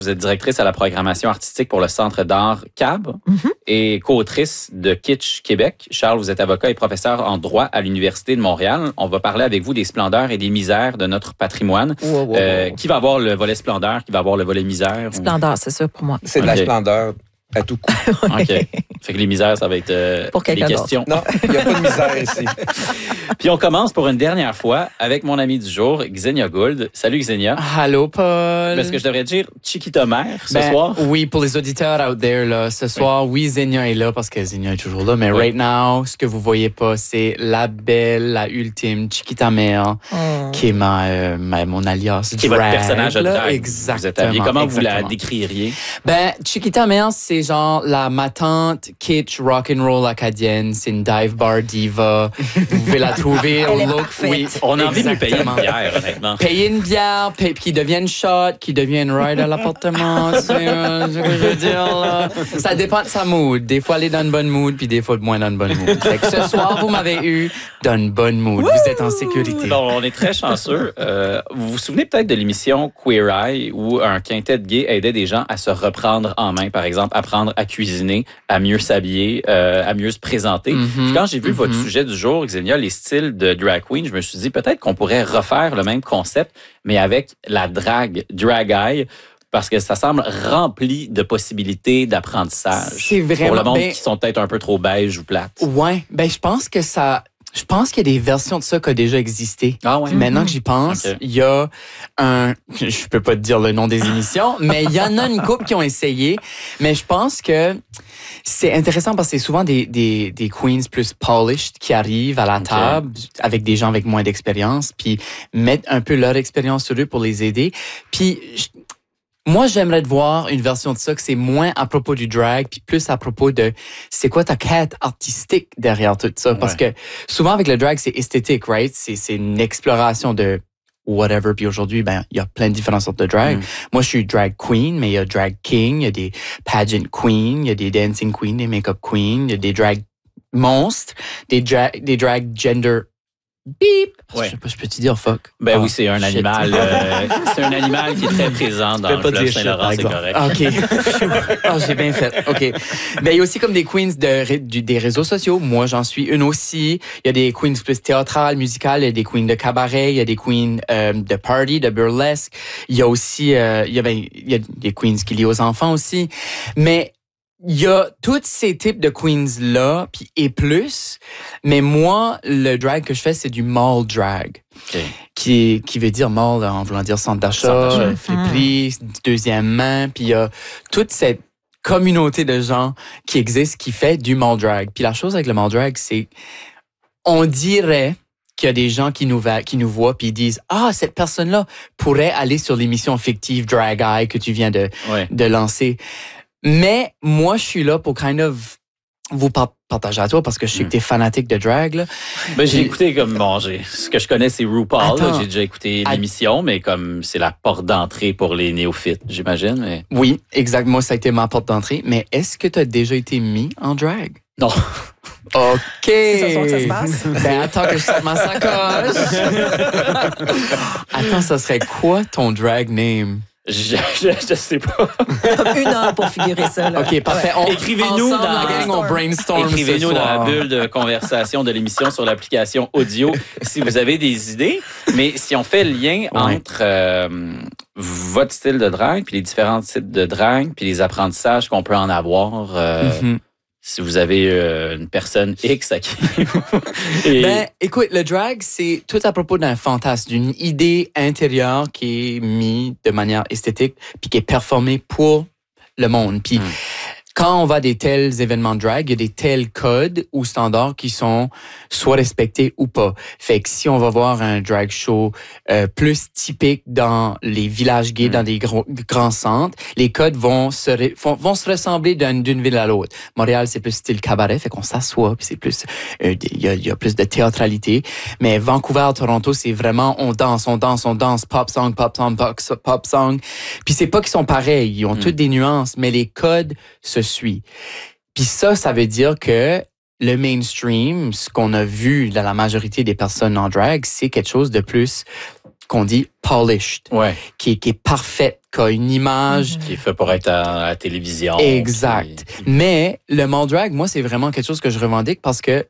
Vous êtes directrice à la programmation artistique pour le Centre d'art CAB et co-autrice de Kitsch Québec. Charles, vous êtes avocat et professeur en droit à l'Université de Montréal. On va parler avec vous des splendeurs et des misères de notre patrimoine. Qui va avoir le volet splendeur, qui va avoir le volet misère? Splendeur, c'est ça pour moi. C'est de la splendeur à tout coup. OK. Fait que les misères, ça va être pour les questions. Non, il n'y a pas de misère ici. Puis on commence pour une dernière fois avec mon ami du jour, Xenia Gould. Salut Xenia. Allô, Paul. Est-ce que je devrais dire Chiquita Mère ce soir? Oui, pour les auditeurs out there, là, ce soir, oui, Xenia est là parce que Xenia est toujours là. Mais right now, ce que vous voyez pas, c'est la belle, la ultime Chiquita Mère, qui est mon alias qui est votre personnage de drag. Exactement. Vous êtes habillé. Comment vous la décririez? Chiquita Mère, c'est genre ma tante kitsch rock'n'roll acadienne. C'est une dive bar diva. Vous pouvez la trouver au look. Oui, on a envie de lui payer une bière, honnêtement. Payer une bière, qui devient une shot, qui devient une ride à l'appartement. C'est ce que je veux dire, là. Ça dépend de sa mood. Des fois, elle est dans une bonne mood, puis des fois, moins dans une bonne mood. Fait que ce soir, vous m'avez eu dans une bonne mood. Vous êtes en sécurité. Bon, on est très chanceux. Vous vous souvenez peut-être de l'émission Queer Eye où un quintet de gays aidait des gens à se reprendre en main, par exemple, apprendre à cuisiner, à mieux s'habiller, à mieux se présenter. Puis quand j'ai vu votre sujet du jour, Xenia, les styles de drag queen, je me suis dit peut-être qu'on pourrait refaire le même concept, mais avec la drag eye, parce que ça semble rempli de possibilités d'apprentissage. C'est vraiment... Pour le monde qui sont peut-être un peu trop beige ou plates. Ouais, je pense qu'il y a des versions de ça qui ont déjà existé. Ah ouais. Maintenant que j'y pense, il y a je peux pas te dire le nom des émissions, mais il y en a une couple qui ont essayé. Mais je pense que c'est intéressant parce que c'est souvent des queens plus polished qui arrivent à la table avec des gens avec moins d'expérience, puis mettent un peu leur expérience sur eux pour les aider. Puis moi, j'aimerais voir une version de ça que c'est moins à propos du drag, puis plus à propos de c'est quoi ta quête artistique derrière tout ça. Parce que souvent avec le drag, c'est esthétique, right? C'est une exploration de whatever. Puis aujourd'hui, il y a plein de différentes sortes de drag. Moi, je suis drag queen, mais il y a drag king, il y a des pageant queens, il y a des dancing queens, des make-up queens, il y a des drag monstres, des drag gender beep. Ouais. Je sais pas, je peux te dire fuck. Oui, c'est un animal. C'est un animal qui est très présent dans le fleuve Saint-Laurent, c'est correct. OK. J'ai bien fait. OK. Il y a aussi comme des queens des réseaux sociaux. Moi, j'en suis une aussi. Il y a des queens plus théâtrales, musicales. Il y a des queens de cabaret. Il y a des queens de party, de burlesque. Il y a aussi il y a des queens qui lient aux enfants aussi. Mais il y a tous ces types de queens-là, et plus. Mais moi, le drag que je fais, c'est du mall drag. Qui veut dire mall en voulant dire centre d'achat, friperie, deuxième main. Puis il y a toute cette communauté de gens qui existent qui fait du mall drag. Puis la chose avec le mall drag, c'est on dirait qu'il y a des gens qui nous voient puis ils disent cette personne-là pourrait aller sur l'émission fictive Drag Eye que tu viens de lancer. Mais moi, je suis là pour vous partager à toi parce que je sais que t'es fanatique de drag. Là. J'ai écouté ce que je connais, c'est RuPaul. J'ai déjà écouté l'émission, mais comme c'est la porte d'entrée pour les néophytes, j'imagine. Mais... Oui, exactement. Moi, ça a été ma porte d'entrée. Mais est-ce que tu as déjà été mis en drag? Non. OK. C'est ça que ça se passe? Attends que je sorte ma sacoche. Attends, ça serait quoi ton drag name? Je sais pas. Une heure pour figurer ça. Là. OK, parfait. Écrivez-nous on brainstorm. Écrivez-nous dans la bulle de conversation de l'émission sur l'application audio si vous avez des idées. Mais si on fait le lien entre votre style de drag, puis les différents types de drag, puis les apprentissages qu'on peut en avoir... Si vous avez une personne X à qui... écoute, le drag, c'est tout à propos d'un fantasme, d'une idée intérieure qui est mise de manière esthétique puis qui est performée pour le monde. Puis quand on va à des tels événements de drag, il y a des tels codes ou standards qui sont soit respectés ou pas. Fait que si on va voir un drag show plus typique dans les villages gays, dans des grands centres, les codes vont se ressembler d'une ville à l'autre. Montréal, c'est plus style cabaret, fait qu'on s'assoit, puis c'est plus il y a plus de théâtralité. Mais Vancouver, Toronto, c'est vraiment on danse, pop song. Puis c'est pas qu'ils sont pareils, ils ont toutes des nuances, mais les codes se suivent. Puis ça veut dire que le mainstream, ce qu'on a vu dans la majorité des personnes en drag, c'est quelque chose de plus qu'on dit polished, Ouais. qui est parfaite, qui a une image. Qui est fait pour être à la télévision. Exact. Puis- Mais le mall drag, moi, c'est vraiment quelque chose que je revendique parce que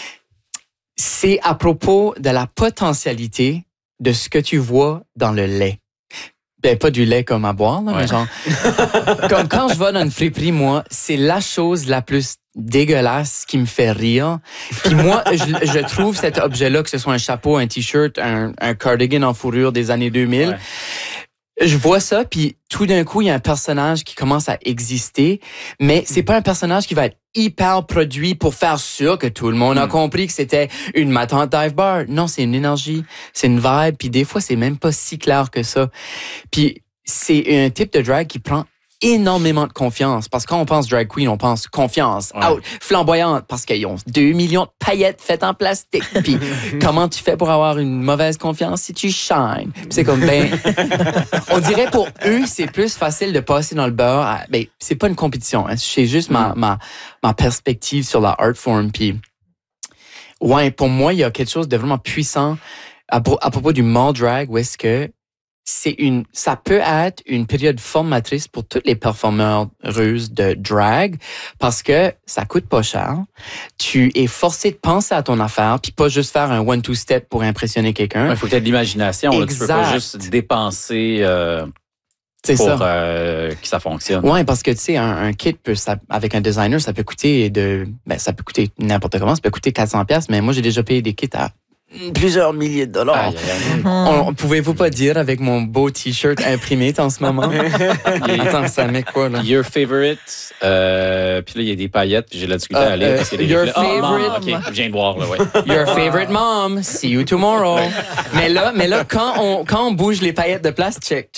c'est à propos de la potentialité de ce que tu vois dans le lait. Ben, pas du lait comme à boire, là, mais Ouais. genre, comme quand je vais dans une friperie, moi, c'est la chose la plus dégueulasse qui me fait rire. Puis moi, je trouve cet objet-là, que ce soit un chapeau, un t-shirt, un cardigan en fourrure des années 2000, Ouais. je vois ça, puis tout d'un coup, il y a un personnage qui commence à exister, mais c'est pas un personnage qui va être hyper produit pour faire sûr que tout le monde a compris que c'était une matante dive bar. Non, c'est une énergie, c'est une vibe, puis des fois, c'est même pas si clair que ça. Puis c'est un type de drag qui prend énormément de confiance, parce que quand on pense drag queen, on pense confiance, Ouais. out, flamboyante, parce qu'ils ont 2 millions de paillettes faites en plastique. Puis comment tu fais pour avoir une mauvaise confiance si tu shines? Puis c'est comme, ben, on dirait pour eux, c'est plus facile de passer dans le beurre. Ben, c'est pas une compétition, hein. C'est juste ma perspective sur la art form. Puis, ouais, pour moi, il y a quelque chose de vraiment puissant à propos du mall drag, où est-ce que ça peut être une période formatrice pour toutes les performeuses de drag parce que ça coûte pas cher. Tu es forcé de penser à ton affaire puis pas juste faire un 1-2 step pour impressionner quelqu'un. Il faut peut-être de l'imagination. Là. Tu peux pas Exact. juste dépenser C'est pour ça. que ça fonctionne. Ouais, parce que tu sais, un kit avec un designer, ça peut coûter ça peut coûter n'importe comment, ça peut coûter 400$, mais moi j'ai déjà payé des kits à plusieurs milliers de dollars. Aïe, aïe, aïe. Pouvez-vous pas dire avec mon beau t-shirt imprimé en ce moment? Attends, ça met quoi là? Your favorite. Puis là, il y a des paillettes, puis j'ai la difficulté à lire parce qu'il y a des your reflets. Ah, favorite- OK, je viens de voir, là, ouais. Your favorite mom, see you tomorrow. mais là, quand on bouge les paillettes de place, check.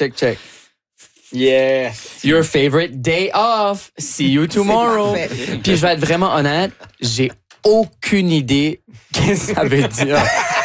Yeah. Your favorite day off, see you tomorrow. C'est parfait. Puis je vais être vraiment honnête, j'ai aucune idée qu'est-ce que ça veut dire.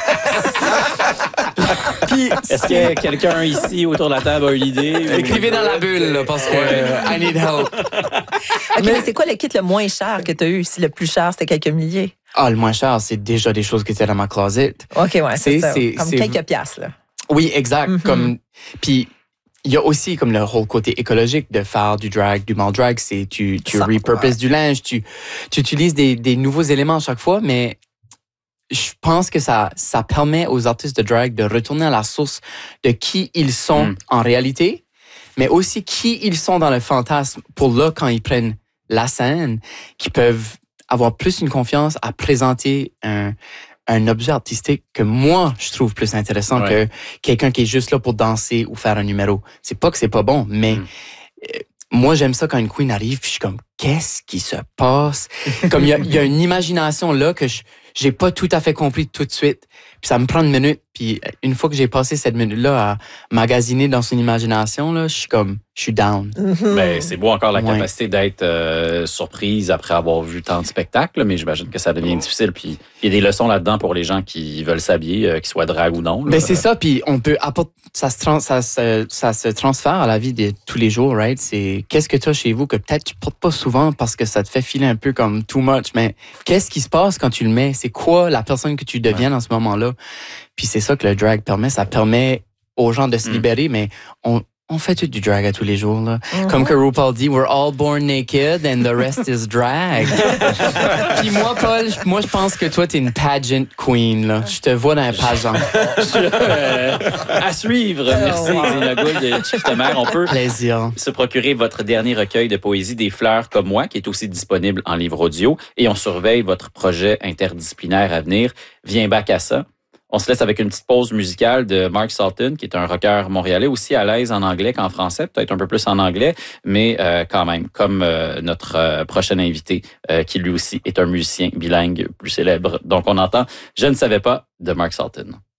Puis, Est-ce que quelqu'un ici autour de la table a une idée? ou- écrivez dans la bulle, là, parce que I need help. OK, mais c'est quoi le kit le moins cher que tu as eu? Si le plus cher, c'était quelques milliers. Ah, le moins cher, c'est déjà des choses qui étaient dans ma closet. OK, ouais, c'est ça. C'est- Comme c'est- quelques piastres, là. Oui, exact. Mhm. Puis il y a aussi comme le whole côté écologique de faire du drag, du mall drag, c'est tu Ça, repurposes ouais. du linge, tu utilises des nouveaux éléments à chaque fois, mais je pense que ça permet aux artistes de drag de retourner à la source de qui ils sont en réalité, mais aussi qui ils sont dans le fantasme pour là, quand ils prennent la scène, qui peuvent avoir plus une confiance à présenter un objet artistique que moi, je trouve plus intéressant Ouais. que quelqu'un qui est juste là pour danser ou faire un numéro. C'est pas que c'est pas bon, mais moi, j'aime ça quand une queen arrive, puis je suis comme, qu'est-ce qui se passe? Comme il y a une imagination là que j'ai pas tout à fait compris tout de suite. Puis ça me prend une minute. Puis une fois que j'ai passé cette minute-là à magasiner dans son imagination, là, je suis down. Ben, c'est beau encore la Ouais. capacité d'être surprise après avoir vu tant de spectacles, mais j'imagine que ça devient difficile. Puis il y a des leçons là-dedans pour les gens qui veulent s'habiller, qu'ils soient drag ou non. là. Ben c'est ça, puis on peut apporter, ça se transfère à la vie de tous les jours, right? C'est qu'est-ce que tu as chez vous que peut-être tu portes pas souvent parce que ça te fait filer un peu comme too much, mais qu'est-ce qui se passe quand tu le mets? C'est quoi la personne que tu deviens dans ce moment-là? Puis c'est ça que le drag permet, ça permet aux gens de se libérer, mais on fait tout du drag à tous les jours, là. Comme que RuPaul dit, we're all born naked and the rest is drag. Puis moi, Paul, je pense que toi, t'es une pageant queen, là. Je te vois dans un pageant. À suivre. Merci, Xenia Gould de Chiffre-Mère. On peut Plaisir. se procurer votre dernier recueil de poésie Des fleurs comme moi, qui est aussi disponible en livre audio. Et on surveille votre projet interdisciplinaire à venir. Viens back à ça. On se laisse avec une petite pause musicale de Mark Salton, qui est un rocker montréalais, aussi à l'aise en anglais qu'en français, peut-être un peu plus en anglais, mais quand même, comme notre prochain invité, qui lui aussi est un musicien bilingue plus célèbre. Donc on entend « Je ne savais pas » de Mark Salton.